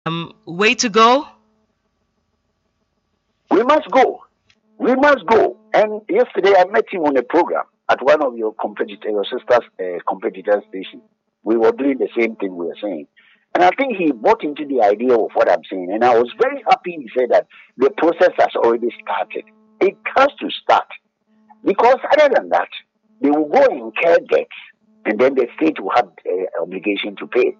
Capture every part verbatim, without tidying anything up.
Um, way to go. We must go. We must go. And yesterday I met him on a program at one of your competitors, your sister's uh, competitor station. We were doing the same thing we were saying. And I think he bought into the idea of what I'm saying. And I was very happy he said that the process has already started. It has to start. Because other than that, they will go and incur debts, and then the state will have uh, obligation to pay.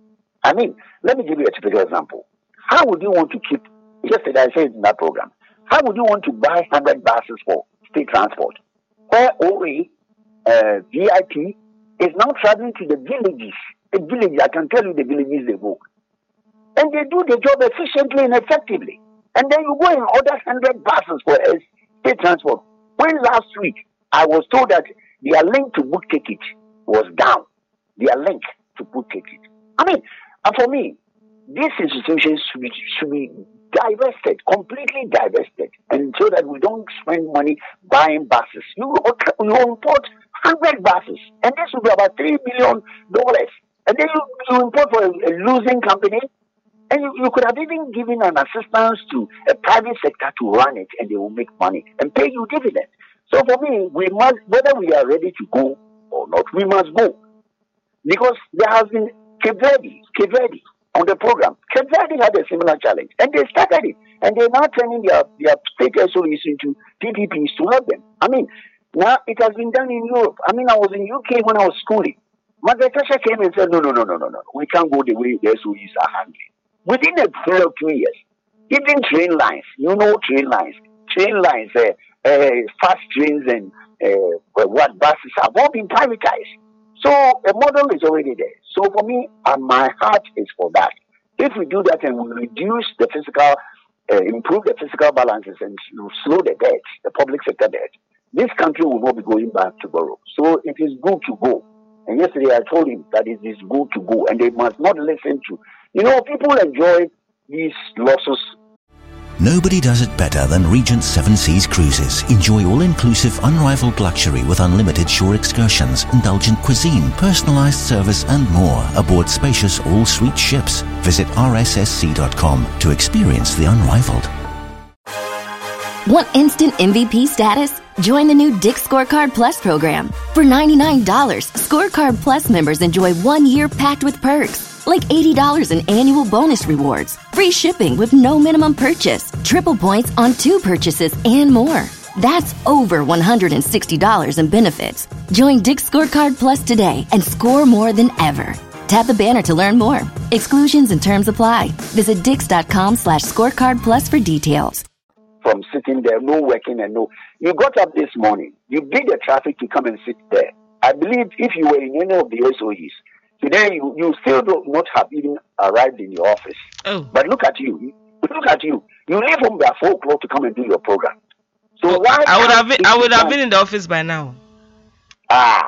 I mean, let me give you a typical example. How would you want to keep, yesterday I said in that program, how would you want to buy one hundred buses for state transport, where O A, uh, V I P, is now traveling to the villages? The villages, I can tell you the villages they go. And they do the job efficiently and effectively. And then you go and order one hundred buses for uh, state transport. When last week I was told that their link to book ticket was down. Their link to book ticket. I mean, and for me, these institutions should be, should be divested, completely divested, and so that we don't spend money buying buses. You, you import one hundred buses, and this will be about three billion dollars. And then you, you import for a, a losing company, and you, you could have even given an assistance to a private sector to run it, and they will make money and pay you dividends. So for me, we must, whether we are ready to go or not, we must go. Because there has been Cape Verde, Cape Verde on the program. Cape Verde had a similar challenge, and they started it, and they're now turning their, their state S O Es into P P Ps to help them. I mean, now it has been done in Europe. I mean, I was in U K when I was schooling. Margaret Thatcher came and said, no, no, no, no, no, no, we can't go the way the S O Es are handling. Within a period of two years, even train lines, you know train lines, train lines, uh, uh, fast trains and uh, what buses have all been privatized. So a model is already there. So for me, uh, my heart is for that. If we do that and we reduce the physical, uh, improve the physical balances and slow the debt, the public sector debt, this country will not be going back to borrow. So it is good to go. And yesterday I told him that it is good to go, and they must not listen to. You know, people enjoy these losses. Nobody does it better than Regent Seven Seas Cruises. Enjoy all-inclusive, unrivaled luxury with unlimited shore excursions, indulgent cuisine, personalized service and more aboard spacious all-suite ships. Visit r s s c dot com to experience the unrivaled. Want instant M V P status? Join the new Dick's Scorecard Plus program. For ninety-nine dollars, Scorecard Plus members enjoy one year packed with perks, like eighty dollars in annual bonus rewards, free shipping with no minimum purchase, triple points on two purchases, and more. That's over one hundred sixty dollars in benefits. Join Dick's Scorecard Plus today and score more than ever. Tap the banner to learn more. Exclusions and terms apply. Visit dix.com slash scorecard plus for details. From sitting there, no working and no. You got up this morning. You beat the traffic to come and sit there. I believe if you were in any of the S O Es, today you, you still do not have even arrived in your office. Oh. But look at you. Look at you. You leave home by four o'clock to come and do your program. So oh, why? I would have been. I would have been in the office by now. Ah.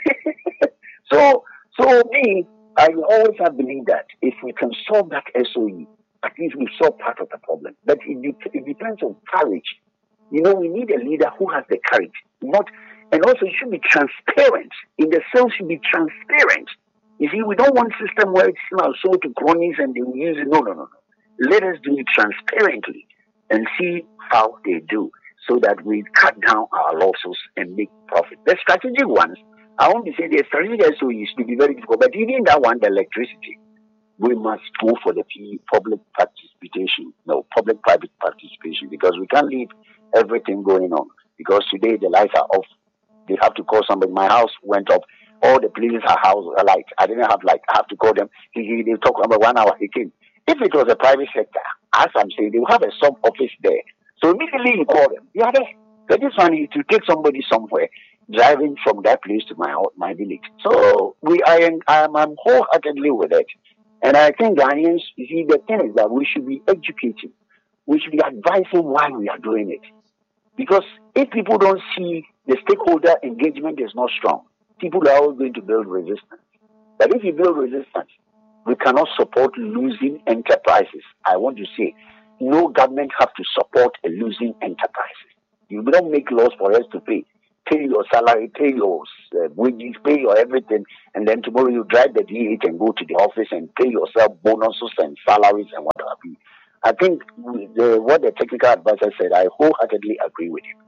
so so me, I always have believed that if we can solve that S O E, at least we solve part of the problem. But it, de- it depends on courage. You know, we need a leader who has the courage. Not, and also it should be transparent. In the cells should be transparent. You see, we don't want a system where it's you know, sold to cronies and they will use it. No, no, no, no. Let us do it transparently and see how they do so that we cut down our losses and make profit. The strategic ones, I want to say the strategic S O Es should be very difficult, but even that one, the electricity, we must go for the public participation, no, public-private participation, because we can't leave everything going on. Because today the lights are off. They have to call somebody. My house went up. All the places are house light. I didn't have light. I have to call them. He, he, they talk about one hour. He came. If it was a private sector, as I'm saying, they will have a sub office there. So immediately you call them. Yeah, there. So this one is to take somebody somewhere, driving from that place to my my village. So we, I am, I am I'm wholeheartedly with it. And I think Ghanaians, you see, the thing is that we should be educating. We should be advising why we are doing it. Because if people don't see the stakeholder engagement is not strong, people are always going to build resistance. But if you build resistance, we cannot support losing enterprises. I want to say, no government has to support a losing enterprise. You don't make laws for us to pay. pay your salary, pay your uh, wages, pay your everything, and then tomorrow you drive the V eight and go to the office and pay yourself bonuses and salaries and what have you. I think the, what the technical advisor said, I wholeheartedly agree with him.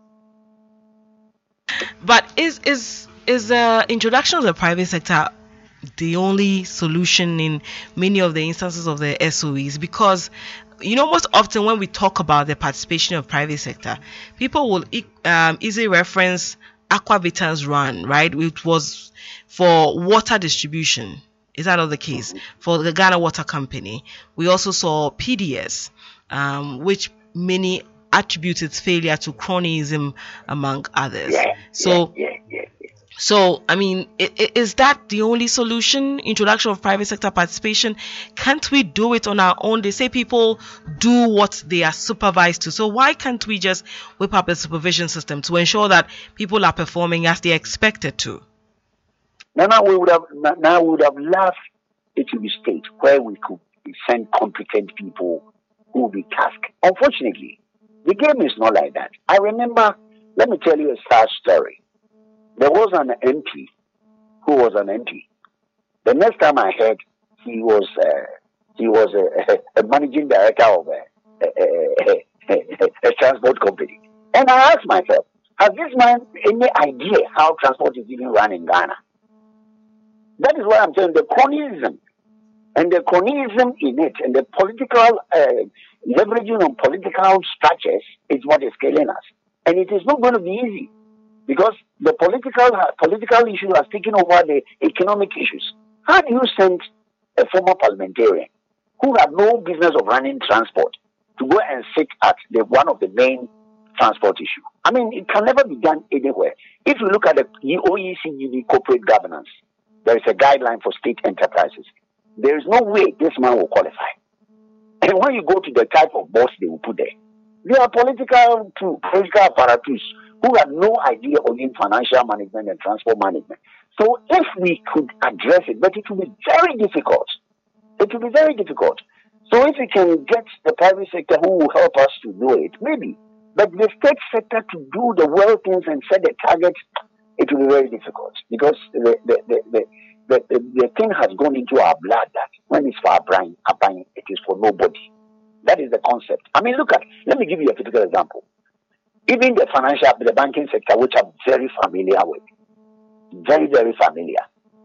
But is is is the introduction of the private sector the only solution in many of the instances of the S O Es? Because, you know, most often when we talk about the participation of private sector, people will um, easily reference Aquavita's run, right? It was for water distribution. Is that not the case? For the Ghana Water Company. We also saw P D S, um, which many attribute its failure to cronyism, among others. Yeah, so, yeah, yeah, yeah, yeah. so I mean, i- i- is that the only solution? Introduction of private sector participation? Can't we do it on our own? They say people do what they are supervised to. So why can't we just whip up a supervision system to ensure that people are performing as they're expected to? Now, now we would have now we would have loved it to be state where we could send competent people who will be tasked. Unfortunately, the game is not like that. I remember, let me tell you a sad story. There was an M P who was an M P. The next time I heard, he was uh, he was a, a managing director of a, a, a, a transport company. And I asked myself, has this man any idea how transport is even run in Ghana? That is why I'm saying the cronyism and the cronyism in it and the political uh, leveraging on political structures is what is killing us. And it is not going to be easy because the political political issue has taken over the economic issues. How do you send a former parliamentarian who had no business of running transport to go and sit at the one of the main transport issue? I mean, it can never be done anywhere. If you look at the O E C D corporate governance, there is a guideline for state enterprises. There is no way this man will qualify. And when you go to the type of boss they will put there, they are political, political apparatus who have no idea of in financial management and transport management. So if we could address it, but it will be very difficult. It will be very difficult. So if we can get the private sector who will help us to do it, maybe. But the state sector to do the well things and set the targets, it will be very difficult because the the, the, the, the, the, the thing has gone into our blood that when it's for our brain, our brain, it is for nobody. That is the concept. I mean, look at, let me give you a typical example. Even the financial, the banking sector, which I'm very familiar with, very, very familiar.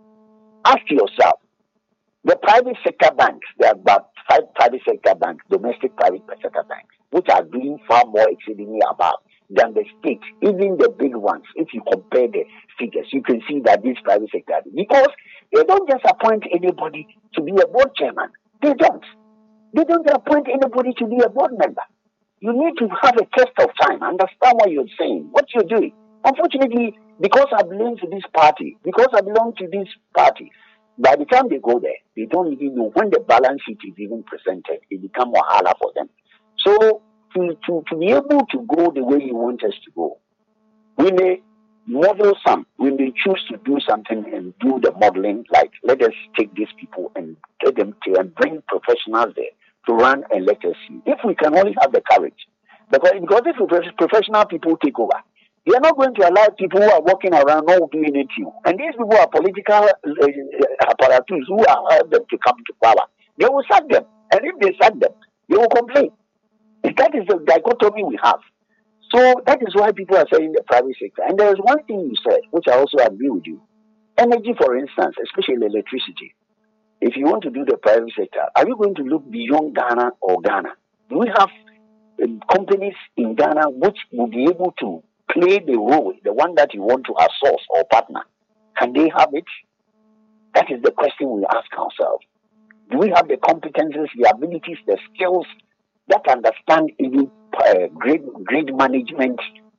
Ask yourself, the private sector banks, there are about five private sector banks, domestic private sector banks, which are doing far more exceedingly above than the state, even the big ones. If you compare the figures, you can see that these private sector, because they don't just appoint anybody to be a board chairman. They don't. They don't appoint anybody to be a board member. You need to have a test of time, understand what you're saying, what you're doing. Unfortunately, because I belong to this party, because I belong to this party, by the time they go there, they don't even know when the balance sheet is even presented. It becomes wahala for them. So to, to, to be able to go the way you want us to go, we may model some. We may choose to do something and do the modeling, like let us take these people and get them to and bring professionals there to run and let us see. If we can only have the courage. Because, because if professional people take over, they are not going to allow people who are walking around not doing anything. And these people are political uh, apparatus who allow them to come to power. They will sack them. And if they sack them, they will complain. And that is the dichotomy we have. So that is why people are saying the private sector. And there is one thing you said, which I also agree with you. Energy, for instance, especially electricity. If you want to do the private sector, are you going to look beyond Ghana or Ghana? Do we have uh, companies in Ghana which will be able to play the role, the one that you want to outsource or partner? Can they have it? That is the question we ask ourselves. Do we have the competences, the abilities, the skills that understand even uh, grid, grid management,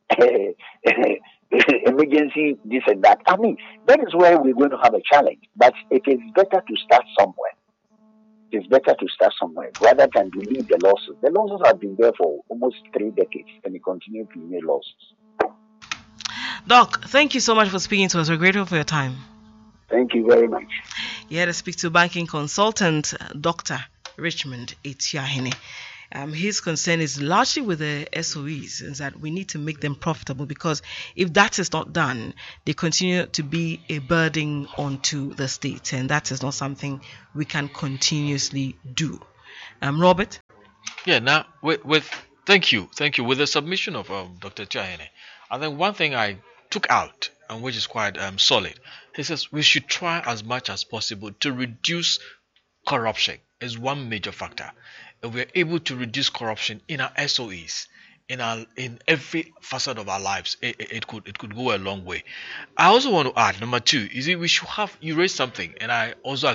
emergency, this and that? I mean, that is where we're going to have a challenge. But it is better to start somewhere. It's better to start somewhere rather than to leave the losses. The losses have been there for almost three decades and they continue to be losses. Doc, thank you so much for speaking to us. We're grateful for your time. Thank you very much. Yeah, to speak to banking consultant, Doctor Richmond Etuahene. Um, his concern is largely with the S O Es, is that we need to make them profitable, because if that is not done, they continue to be a burden onto the state, and that is not something we can continuously do. Um, Robert? Yeah, now with, with thank you, thank you. With the submission of um, Doctor Chahene, I think one thing I took out, and which is quite um, solid, he says we should try as much as possible to reduce corruption. Is one major factor. If we are able to reduce corruption in our S O Es, in our in every facet of our lives, it, it, it could it could go a long way. I also want to add number two. You see, we should have you raised something, and I also